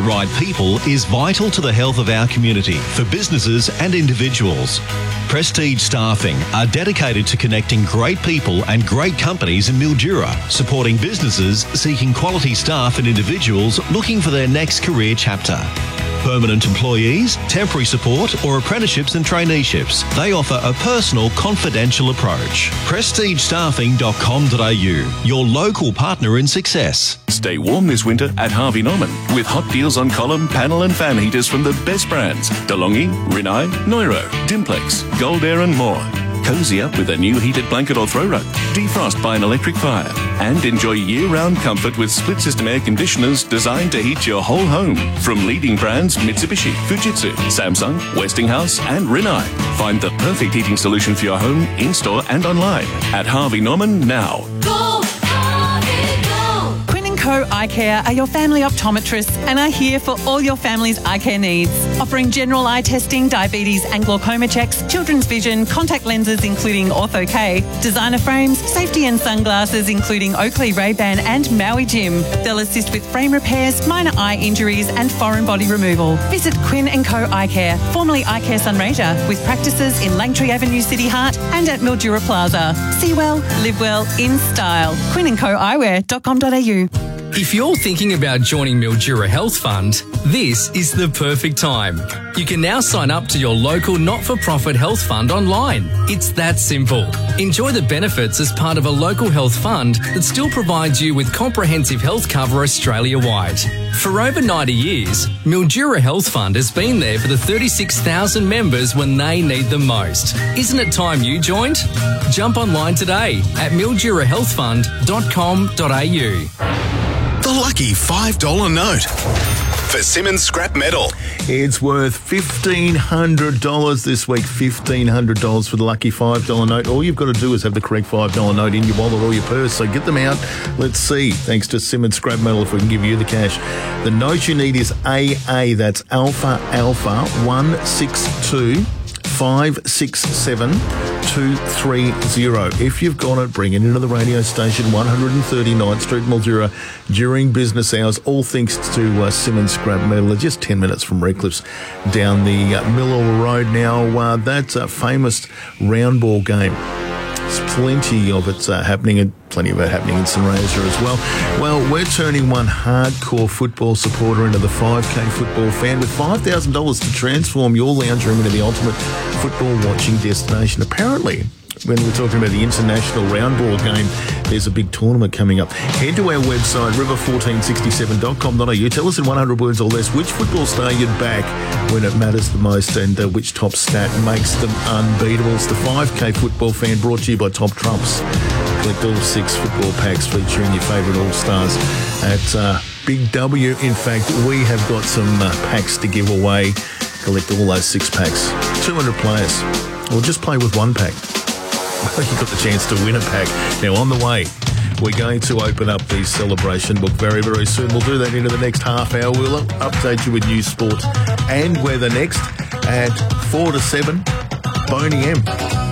the right people is vital to the health of our community for businesses and individuals. Prestige Staffing are dedicated to connecting great people and great companies in Mildura, supporting businesses seeking quality staff and individuals looking for their next career chapter. Permanent employees, temporary support or apprenticeships and traineeships. They offer a personal, confidential approach. PrestigeStaffing.com.au, your local partner in success. Stay warm this winter at Harvey Norman with hot deals on column, panel and fan heaters from the best brands. DeLonghi, Rinnai, Neuro, Dimplex, Gold Air and more. Cozy up with a new heated blanket or throw rug. Defrost by an electric fire. And enjoy year-round comfort with split-system air conditioners designed to heat your whole home. From leading brands Mitsubishi, Fujitsu, Samsung, Westinghouse and Rinnai. Find the perfect heating solution for your home, in-store and online at Harvey Norman now. Go, Harvey, go! Quinn & Co Eye Care are your family optometrists and are here for all your family's eye care needs. Offering general eye testing, diabetes and glaucoma checks, children's vision, contact lenses including Ortho-K, designer frames, safety and sunglasses including Oakley, Ray-Ban and Maui Jim. They'll assist with frame repairs, minor eye injuries and foreign body removal. Visit Quinn & Co Eye Care, formerly Eye Care Sunraysia, with practices in Langtree Avenue, City Heart and at Mildura Plaza. See well, live well, in style. QuinnandCoEyewear.com.au. If you're thinking about joining Mildura Health Fund, this is the perfect time. You can now sign up to your local not-for-profit health fund online. It's that simple. Enjoy the benefits as part of a local health fund that still provides you with comprehensive health cover Australia-wide. For over 90 years, Mildura Health Fund has been there for the 36,000 members when they need them most. Isn't it time you joined? Jump online today at mildurahealthfund.com.au. The lucky $5 note for Simmons Scrap Metal. It's worth $1,500 this week. $1,500 for the lucky $5 note. All you've got to do is have the correct $5 note in your wallet or your purse. So get them out. Let's see. Thanks to Simmons Scrap Metal, if we can give you the cash. The note you need is AA. That's Alpha 162 567 230. If you've got it, bring it into the radio station, 139th Street, Mildura, during business hours. All thanks to Simmons Scrap Metal. Just 10 minutes from Redcliffs down the Millwall Road. Now, that's a famous round ball game. There's plenty of it happening, and plenty of it happening in Sunraysia as well. Well, we're turning one hardcore football supporter into the 5K football fan with $5,000 to transform your lounge room into the ultimate football watching destination. Apparently, when we're talking about the international round ball game, there's a big tournament coming up. Head to our website, river1467.com.au. Tell us in 100 words or less which football star you'd back when it matters the most and which top stat makes them unbeatable. It's the 5K football fan, brought to you by Top Trumps. Collect all 6 football packs featuring your favourite all-stars at Big W. In fact, we have got some packs to give away. Collect all those 6 packs. 200 players. Or just play with one pack. You got the chance to win a pack. Now, on the way, we're going to open up the celebration book very, very soon. We'll do that into the next half hour. We'll update you with news, sport and weather next at 4 to 7. Boney M.